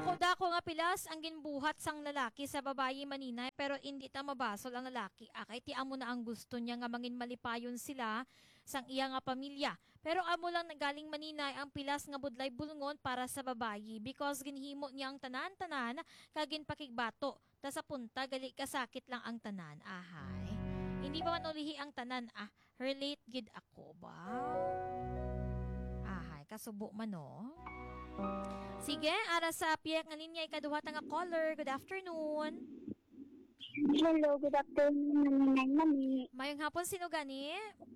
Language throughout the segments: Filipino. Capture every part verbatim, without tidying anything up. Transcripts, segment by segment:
dako nga pilas ang ginbuhat sang lalaki sa babayi maninay pero hindi ta mabasol ang lalaki. Akay ti amo na ang gusto niya nga mangin malipayon sila sang iya nga pamilya. Pero amo lang nagaling maninay ang pilas nga budlay bulngon para sa babayi because ginhimo niya ang tanan-tanan kagin pakigbato. Ta sa punta gali kasakit lang ang tanan. Ahay. Hindi ba man ulihi ang tanan? Ah, relate gid ako ba? Ahay, kasubo man no? Sige, ara sa piyak nga linya ikaduha nga caller. Good afternoon. Hello, good afternoon, Nanay Mami. Mayong hapon sino gani?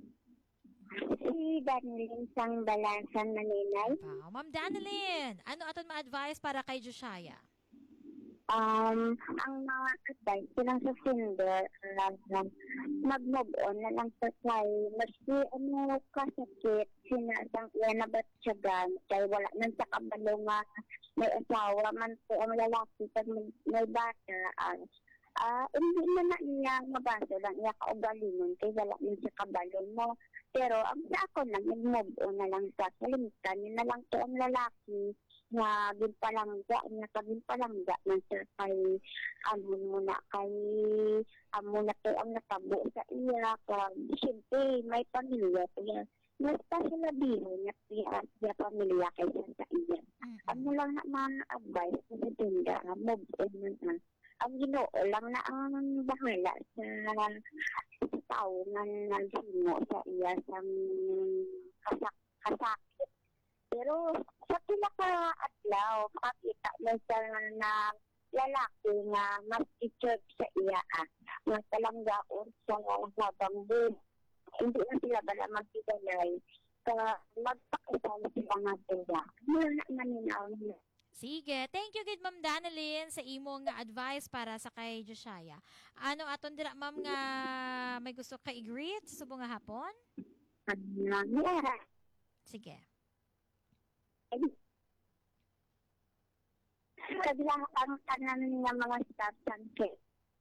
Si Danilin sang Balansan Maninay. Wow, Ma'am Danilyn, ano aton ma-advise para kay Joshaya? Um, ang mga advice silang sa Tinder, uh, mag-move on na lang sa kay maski ano kasakit, sinasang iyan na ba't siya kay wala nang sa kabalo nga may asawa man po ang lalaki pag may, may bata. Uh, uh, hindi na na niya mabaso lang iya kaugalingon kay wala nang sa kabalo mo. Pero ang sa ako lang, mag-move on na lang sa kalimutan, yun na lang to ang lalaki nga ginpalangga, nga kaginpalangga ng sir kay amo muna kay amo na to ang natabo sa iya kag siyempre may pamilya kaya basta sila biho nga siya, siya pamilya kaysa sa iya. Mm-hmm. Amo lang na mga advice sa tinda, move on na ang Ginoo lang na ang bahala sa sa tao nga naghimo sa iya sa kasak kasakit. Pero sa pinaka-adlaw, makakita mo siya na lalaki nga mas i-church sa iya ah. Mas talanggaon sa habang buhay. Hindi na sila bala magsigalay. Kaya magpakisama sila nga sila. Mula maninaw nila. Sige, thank you gid Ma'am Danilyn sa imong nga advice para sa kay Joshaya. Ano aton dira Ma'am nga may gusto ka i-greet sa subong nga hapon? Ano nga? Sige. Kabilang ang tanan ng mga staff ng K.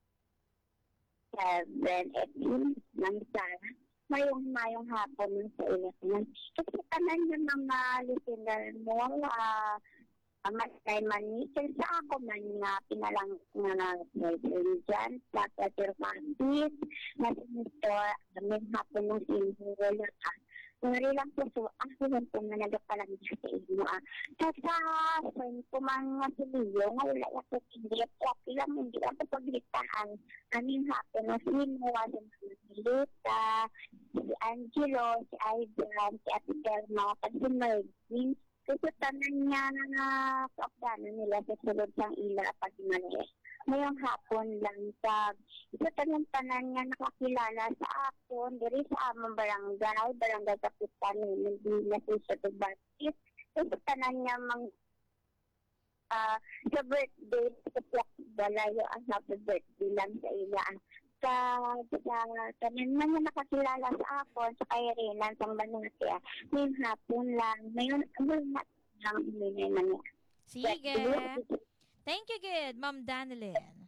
Seven, eighteen, ng Sara. Mayong mayong hapon ng sa ilan. Kasi tanan ng mga listener mo, ah, uh, mas kay Manikel sa ako man nga pinalang nga na-represent dyan sa Peter Bandit na sinito may hapon ng inhuwala ka. Ngari lang po so, ako lang po nga nagapalang sa inyo ah. Kasa friend ko mga siliyo nga wala ako hindi ako lang hindi ako paglitahan. Aming hapon ng sinuwa sa mga Lita, si Angelo, si Ivan, si Ate Delma, pag si Mervin. Kasi tanan niya na na kaapdanan nila sa sulod sang ila pag mali. Ngayong hapon lang sa isa tanan-tanan nga nakakilala sa akon diri sa among barangay, barangay Kapitan, hindi na sa Tubatis. Kasi tanan niya mang uh, sa birthday, sa balayo ang happy birthday lang sa ila. Sa sa tanan man nga nakakilala sa akon sa kay Renan sang Banatya. Ngayong hapon lang, ngayon ano na lang iminay na niya. Sige. Thank you, good, Ma'am Danilyn.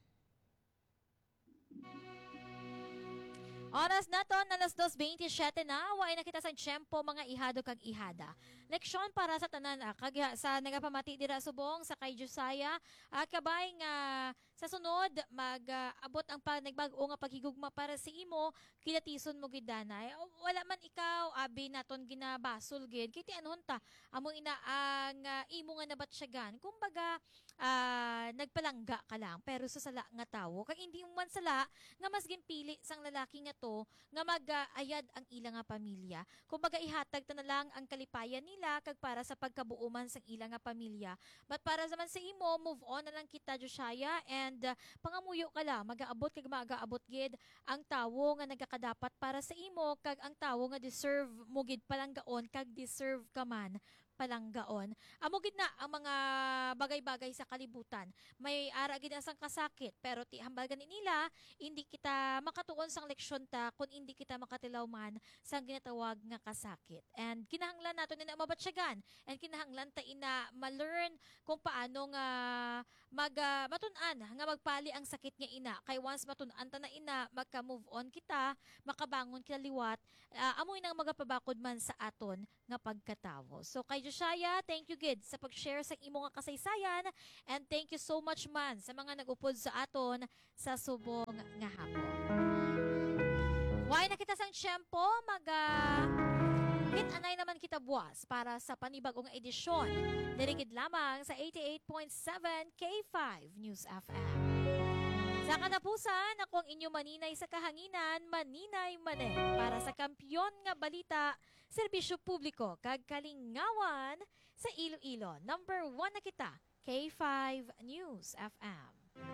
Oras na to, alas dos twenty-seven na, way na kita sa tiyempo mga ihado kag ihada. Leksyon para sa tanan, ah, kag sa nagapamati dira subong sa kay Josiah, ah, kabay nga sa sunod, mag-abot uh, ang pag nagbag-o nga paghigugma para sa imo, kilatison mo gid danay. Wala man ikaw, abi naton ginabasol gid, kiti anhon ta, amo ina ang uh, imo nga nabatsyagan. Kumbaga, uh, nagpalangga ka lang, pero sa sala nga tawo, kag hindi mo man sala, nga mas ginpili sang lalaki nga to nga mag-ayad ang ilang nga pamilya. Kumbaga ihatag ta na lang ang kalipayan nila kag para sa pagkabuuman sang ilang nga pamilya. But para naman sa imo, move on na lang kita Joshaya and uh, pangamuyo ka lang, mag-aabot kag mag-aabot gid ang tawo nga nagakadapat para sa imo kag ang tawo nga deserve mo gid palanggaon kag deserve ka man palanggaon. Amo gid na ang mga bagay-bagay sa kalibutan. May ara gid sang kasakit pero ti hambal gani nila hindi kita makatuon sang leksyon ta kung hindi kita makatilaw man sang ginatawag nga kasakit. And kinahanglan nato na mabatsyagan and kinahanglan ta ina ma-learn kung paano nga mag uh, matun-an nga magpali ang sakit nga ina. Kay once matun-an ta na ina, magka-move on kita, makabangon kita liwat, uh, amoy nang magapabakod man sa aton nga pagkatawo. So kay Josiah, thank you gid sa pag-share sa imo nga kasaysayan and thank you so much man sa mga nag-upod sa aton sa subong nga hapon. Why na kita sang tiyempo, maga hit-anay naman kita buwas para sa panibagong edisyon. Dirigid lamang sa eighty-eight point seven K five News F M. Sa kanapusan, ako ang inyo maninay sa kahanginan, maninay manen para sa kampyon nga balita, serbisyo publiko, kag kalingawan sa Iloilo. Number one na kita, K five News F M.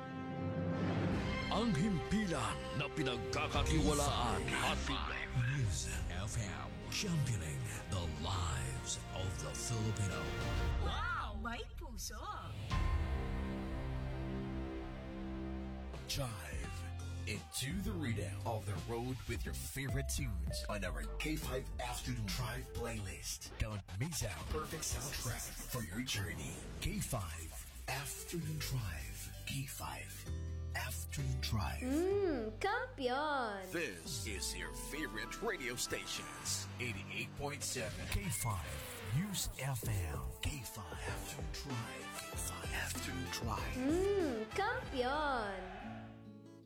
Ang himpilan na pinagkakatiwalaan at News F M, championing the lives of the Filipino. Wow, may puso! Jive into the readout of the road with your favorite tunes on our K five Afternoon Drive playlist. Don't miss out perfect soundtrack for your journey. K five Afternoon Drive. K five Afternoon Drive. Mmm, kampiyon! This is your favorite radio stations. eighty-eight point seven K five News F M. K five Afternoon Drive. K five Afternoon Drive. Mmm, kampiyon!